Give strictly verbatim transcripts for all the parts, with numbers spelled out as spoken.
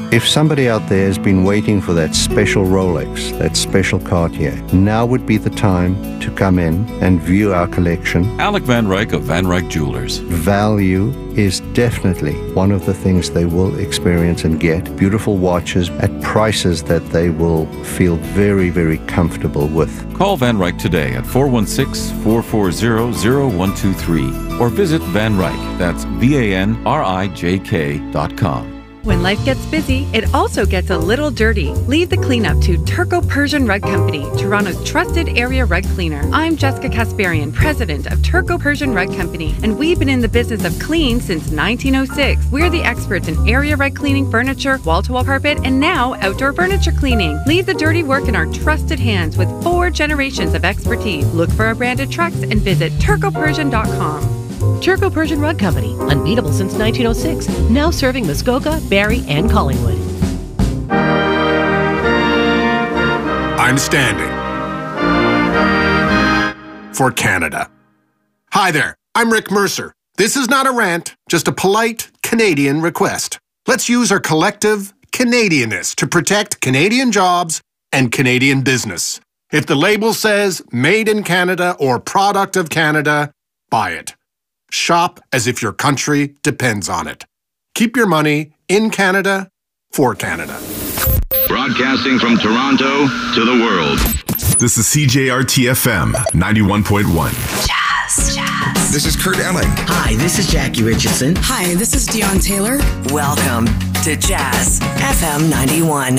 If somebody out there has been waiting for that special Rolex, that special Cartier, now would be the time to come in and view our collection. Alec Van Ryk of Van Ryk Jewelers. Value is definitely one of the things they will experience and get. Beautiful watches at prices that they will feel very, very comfortable with. Call Van Ryk today at four one six, four four zero, zero one two three or visit Van Ryk, that's V A N R I J K dot com. When life gets busy, it also gets a little dirty. Leave the cleanup to Turco-Persian Rug Company, Toronto's trusted area rug cleaner. I'm Jessica Kasparian, president of Turco-Persian Rug Company, and we've been in the business of clean since nineteen oh six. We're the experts in area rug cleaning, furniture, wall-to-wall carpet, and now outdoor furniture cleaning. Leave the dirty work in our trusted hands with four generations of expertise. Look for our branded trucks and visit turco persian dot com. Turco Persian Rug Company, unbeatable since nineteen oh six, now serving Muskoka, Barrie, and Collingwood. I'm standing for Canada. Hi there, I'm Rick Mercer. This is not a rant, just a polite Canadian request. Let's use our collective Canadianness to protect Canadian jobs and Canadian business. If the label says Made in Canada or Product of Canada, buy it. Shop as if your country depends on it. Keep your money in Canada for Canada. Broadcasting from Toronto to the world. This is C J R T F M ninety-one point one. Jazz, jazz. This is Kurt Elling. Hi, this is Jackie Richardson. Hi, this is Dion Taylor. Welcome to Jazz F M ninety-one.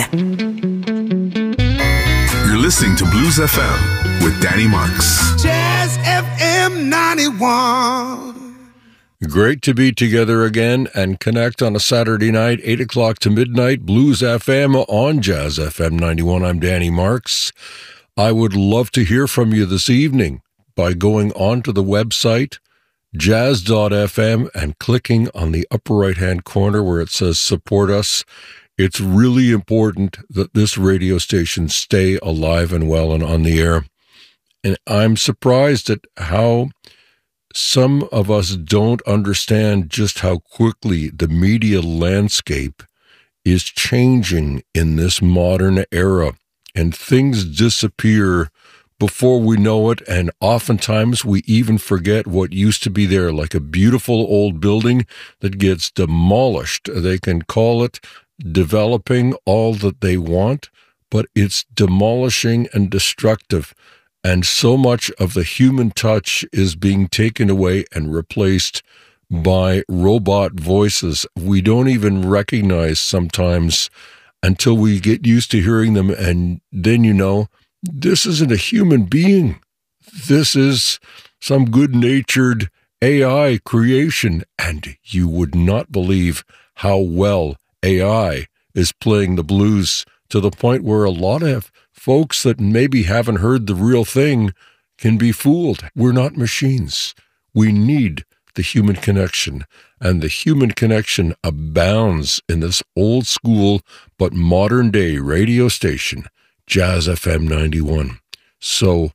You're listening to Blues F M with Danny Marks. Jazz F M ninety-one. Great to be together again and connect on a Saturday night, eight o'clock to midnight, Blues F M on Jazz F M ninety-one. I'm Danny Marks. I would love to hear from you this evening by going onto the website, jazz dot f m, and clicking on the upper right-hand corner where it says Support Us. It's really important that this radio station stay alive and well and on the air. And I'm surprised at how some of us don't understand just how quickly the media landscape is changing in this modern era, and things disappear before we know it, and oftentimes we even forget what used to be there, like a beautiful old building that gets demolished. They can call it developing all that they want, but it's demolishing and destructive. And so much of the human touch is being taken away and replaced by robot voices. We don't even recognize sometimes until we get used to hearing them. And then, you know, this isn't a human being. This is some good-natured A I creation. And you would not believe how well A I is playing the blues, to the point where a lot of folks that maybe haven't heard the real thing can be fooled. We're not machines. We need the human connection, and the human connection abounds in this old school but modern day radio station, Jazz F M ninety-one. So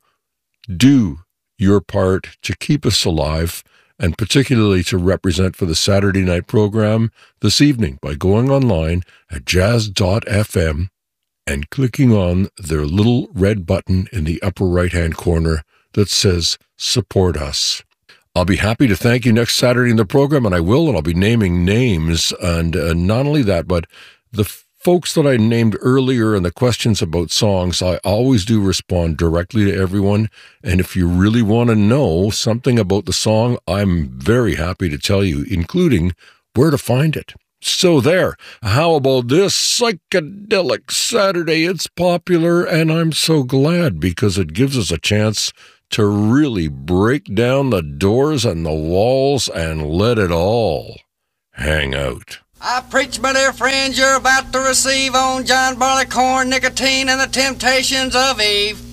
do your part to keep us alive, and particularly to represent for the Saturday night program this evening by going online at jazz dot f m and clicking on their little red button in the upper right-hand corner that says Support Us. I'll be happy to thank you next Saturday in the program, and I will, and I'll be naming names. And uh, not only that, but the folks that I named earlier and the questions about songs, I always do respond directly to everyone. And if you really want to know something about the song, I'm very happy to tell you, including where to find it. So there, how about this Psychedelic Saturday? It's popular, and I'm so glad because it gives us a chance to really break down the doors and the walls and let it all hang out. I preach, my dear friends, you're about to receive on John Barleycorn, nicotine, and the temptations of Eve.